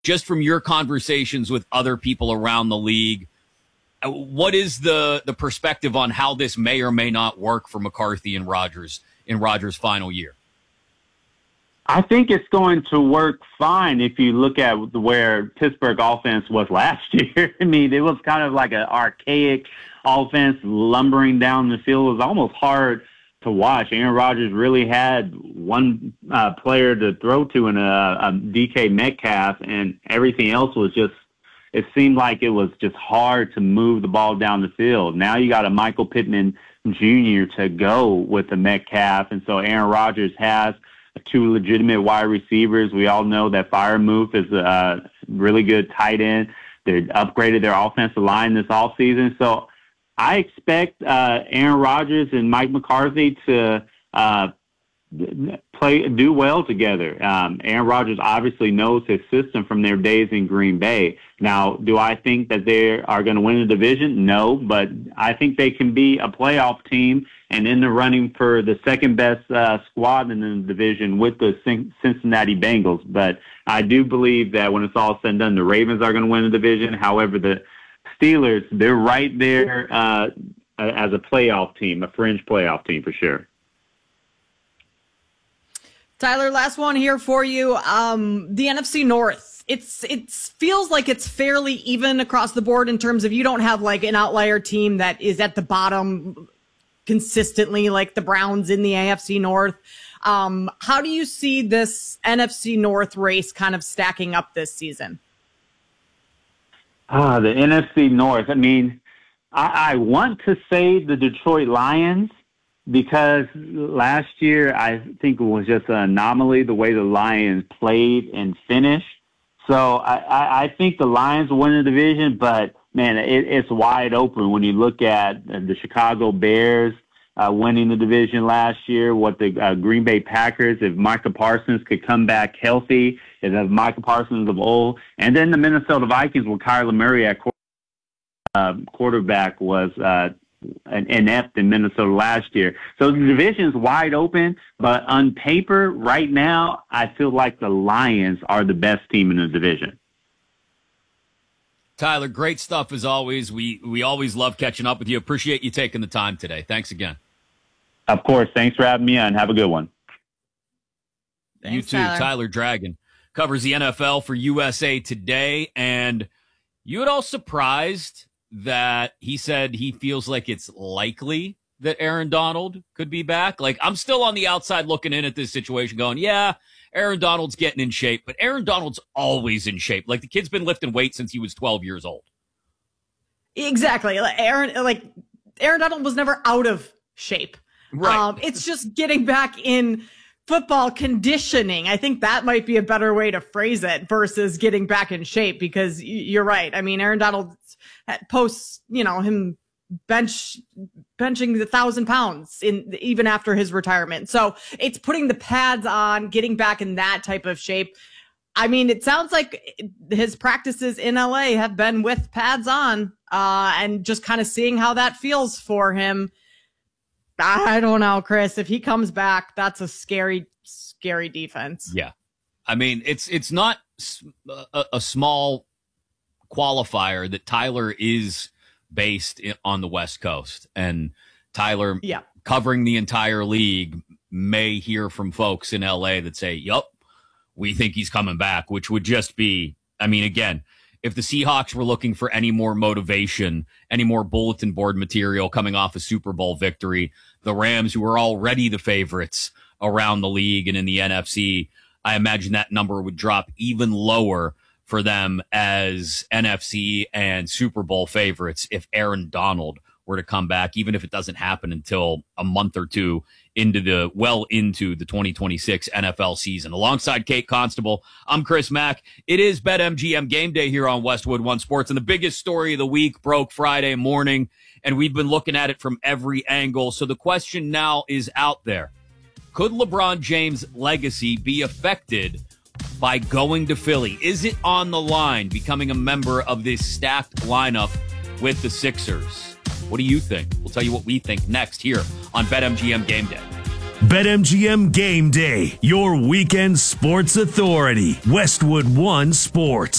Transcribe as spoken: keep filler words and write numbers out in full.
just from your conversations with other people around the league, what is the, the perspective on how this may or may not work for McCarthy and Rodgers in Rodgers' final year? I think it's going to work fine if you look at where Pittsburgh offense was last year. I mean, it was kind of like an archaic offense lumbering down the field. It was almost hard to watch. Aaron Rodgers really had one uh, player to throw to in a, a D K Metcalf, and everything else was just, it seemed like it was just hard to move the ball down the field. Now you got a Michael Pittman Junior to go with the Metcalf, and so Aaron Rodgers has two legitimate wide receivers. We all know that Freiermuth is a really good tight end. They upgraded their offensive line this offseason. So I expect uh, Aaron Rodgers and Mike McCarthy to uh, play do well together. Um, Aaron Rodgers obviously knows his system from their days in Green Bay. Now, do I think that they are going to win the division? No, but I think they can be a playoff team and in the running for the second best uh, squad in the division with the Cincinnati Bengals. But I do believe that when it's all said and done, the Ravens are going to win the division. However, the Steelers, they're right there uh, as a playoff team, a fringe playoff team for sure. Tyler, last one here for you. Um, the N F C North. It's it feels like it's fairly even across the board in terms of you don't have like an outlier team that is at the bottom consistently like the Browns in the A F C North. Um, how do you see this N F C North race kind of stacking up this season? Ah, the N F C North. I mean, I, I want to say the Detroit Lions, because last year I think it was just an anomaly the way the Lions played and finished. So I, I, I think the Lions will win the division, but, man, it, it's wide open when you look at the Chicago Bears uh, winning the division last year, what the uh, Green Bay Packers, if Micah Parsons could come back healthy, if Micah Parsons of old, and then the Minnesota Vikings with Kyler Murray at uh, quarterback was uh, an inept in Minnesota last year. So the division's wide open, but on paper right now, I feel like the Lions are the best team in the division. Tyler, great stuff as always. We we always love catching up with you. Appreciate you taking the time today. Thanks again. Of course. Thanks for having me on. Have a good one. Thanks, you too. Tyler. Tyler Dragon covers the N F L for U S A Today. And you at all surprised that he said he feels like it's likely that Aaron Donald could be back? Like, I'm still on the outside looking in at this situation going, yeah, Aaron Donald's getting in shape, but Aaron Donald's always in shape. Like, the kid's been lifting weights since he was twelve years old. Exactly. Like Aaron, like Aaron Donald was never out of shape. Right. Um, it's just getting back in football conditioning. I think that might be a better way to phrase it versus getting back in shape, because you're right. I mean, Aaron Donald posts, you know, him bench benching the thousand pounds in even after his retirement. So it's putting the pads on, getting back in that type of shape. I mean, it sounds like his practices in L A have been with pads on, uh, and just kind of seeing how that feels for him. I don't know, Chris. If he comes back, that's a scary, scary defense. Yeah. I mean, it's it's not a, a small qualifier that Tyler is based in, on the West Coast. And Tyler, yeah. covering the entire league, may hear from folks in L A that say, yup, we think he's coming back, which would just be, I mean, again, if the Seahawks were looking for any more motivation, any more bulletin board material coming off a Super Bowl victory, the Rams, who are already the favorites around the league and in the N F C, I imagine that number would drop even lower for them as N F C and Super Bowl favorites if Aaron Donald were to come back, even if it doesn't happen until a month or two into the well into the twenty twenty-six N F L season. Alongside Kate Constable, I'm Chris Mack. It is BetMGM Game Day here on Westwood One Sports, and the biggest story of the week broke Friday morning, and we've been looking at it from every angle. So the question now is out there. Could LeBron James' legacy be affected by going to Philly? Is it on the line becoming a member of this stacked lineup with the Sixers? What do you think? We'll tell you what we think next here on BetMGM Game Day. BetMGM Game Day, your weekend sports authority. Westwood One Sports.